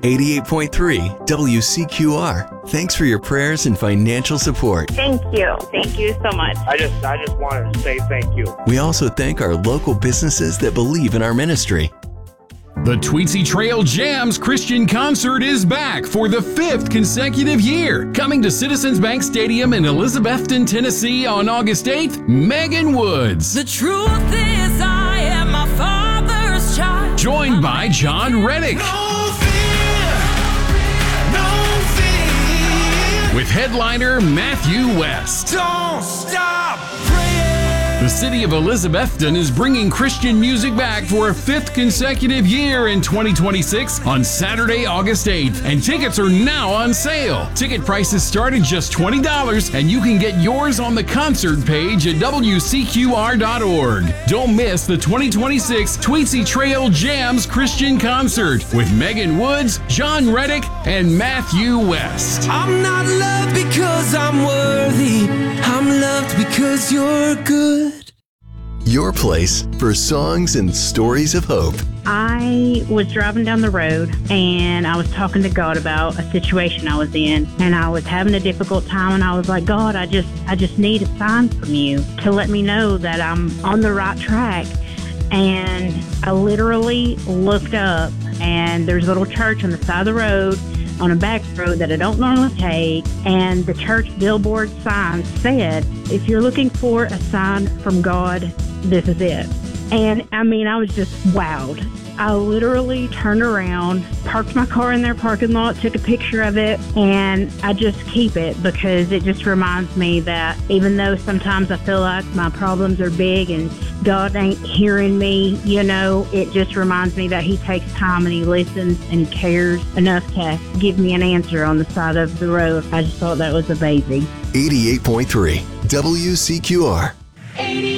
88.3 WCQR. Thanks for your prayers and financial support. Thank you. Thank you so much. I just wanted to say thank you. We also thank our local businesses that believe in our ministry. The Tweetsie Trail Jams Christian Concert is back for the 5th consecutive year. Coming to Citizens Bank Stadium in Elizabethton, Tennessee on August 8th, Megan Woods. The truth is I am my father's child. Joined by John Reddick. No fear. With headliner Matthew West. Don't stop praying. The city of Elizabethton is bringing Christian music back for a 5th consecutive year in 2026 on Saturday, August 8th, and tickets are now on sale. Ticket prices start at just $20, and you can get yours on the concert page at WCQR.org. Don't miss the 2026 Tweetsie Trail Jams Christian Concert with Megan Woods, John Reddick, and Matthew West. I'm not loved because I'm worthy. I'm loved because you're good. Your place for songs and stories of hope. I was driving down the road and I was talking to God about a situation I was in, and I was having a difficult time, and I was like, God, I just need a sign from you to let me know that I'm on the right track. And I literally looked up, and there's a little church on the side of the road, on a back road that I don't normally take, and the church billboard sign said, if you're looking for a sign from God, this is it. And I mean, I was just wowed. I literally turned around, parked my car in their parking lot, took a picture of it, and I just keep it because it just reminds me that even though sometimes I feel like my problems are big and God ain't hearing me, it just reminds me that He takes time and He listens and cares enough to give me an answer on the side of the road. I just thought that was amazing. 88.3 WCQR.